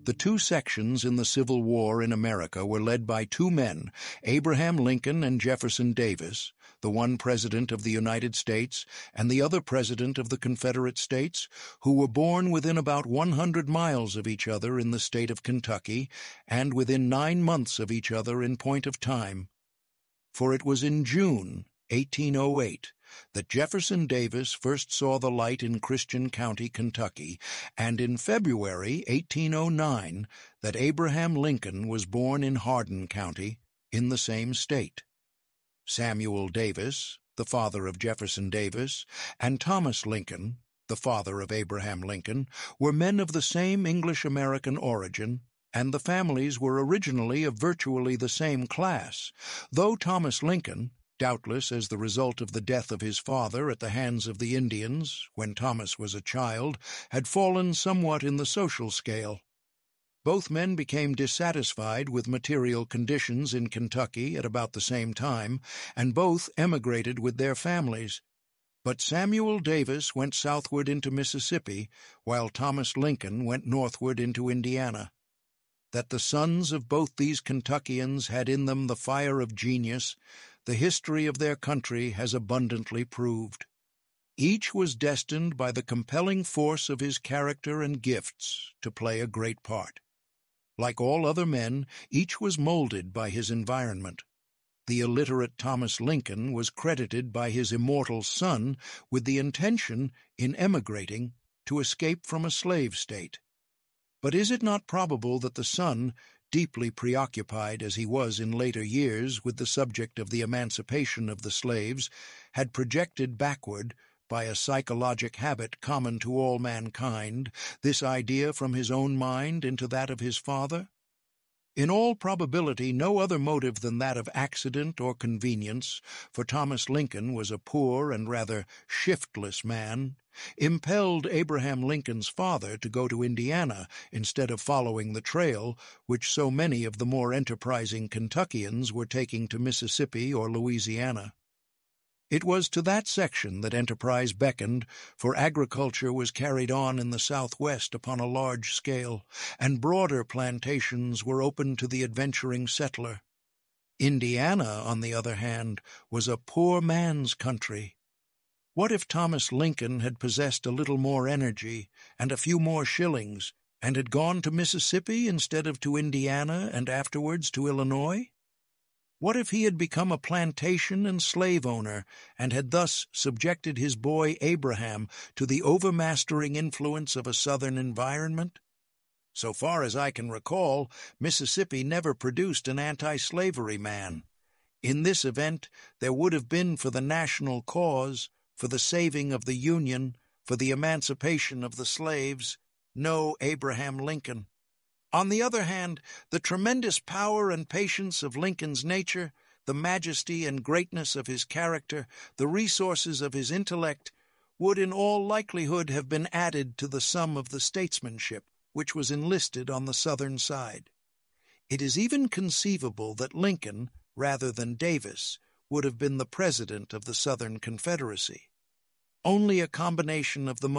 The two sections in the Civil War in America were led by two men, Abraham Lincoln and Jefferson Davis, the one President of the United States and the other President of the Confederate States, who were born within about 100 miles of each other in the state of Kentucky and within 9 months of each other in point of time. For it was in June 1808 that Jefferson Davis first saw the light in Christian County, Kentucky, and in February 1809 that Abraham Lincoln was born in Hardin County, in the same state. Samuel Davis, the father of Jefferson Davis, and Thomas Lincoln, the father of Abraham Lincoln, were men of the same English-American origin, and the families were originally of virtually the same class, though Thomas Lincoln, doubtless as the result of the death of his father at the hands of the Indians when Thomas was a child, had fallen somewhat in the social scale. Both men became dissatisfied with material conditions in Kentucky at about the same time, and both emigrated with their families. But Samuel Davis went southward into Mississippi, while Thomas Lincoln went northward into Indiana. That the sons of both these Kentuckians had in them the fire of genius, the history of their country has abundantly proved. Each was destined by the compelling force of his character and gifts to play a great part. Like all other men, each was molded by his environment. The illiterate Thomas Lincoln was credited by his immortal son with the intention, in emigrating, to escape from a slave state. But is it not probable that the son, deeply preoccupied as he was in later years with the subject of the emancipation of the slaves, had projected backward, by a psychologic habit common to all mankind, this idea from his own mind into that of his father? In all probability no other motive than that of accident or convenience, for Thomas Lincoln was a poor and rather shiftless man, impelled Abraham Lincoln's father to go to Indiana instead of following the trail which so many of the more enterprising Kentuckians were taking to Mississippi or Louisiana. It was to that section that enterprise beckoned, for agriculture was carried on in the Southwest upon a large scale, and broader plantations were open to the adventuring settler. Indiana, on the other hand, was a poor man's country. What if Thomas Lincoln had possessed a little more energy and a few more shillings, and had gone to Mississippi instead of to Indiana and afterwards to Illinois? What if he had become a plantation and slave owner, and had thus subjected his boy Abraham to the overmastering influence of a Southern environment? So far as I can recall, Mississippi never produced an anti-slavery man. In this event, there would have been for the national cause, for the saving of the Union, for the emancipation of the slaves, no Abraham Lincoln. On the other hand, the tremendous power and patience of Lincoln's nature, the majesty and greatness of his character, the resources of his intellect, would in all likelihood have been added to the sum of the statesmanship which was enlisted on the Southern side. It is even conceivable that Lincoln, rather than Davis, would have been the president of the Southern Confederacy. Only a combination of the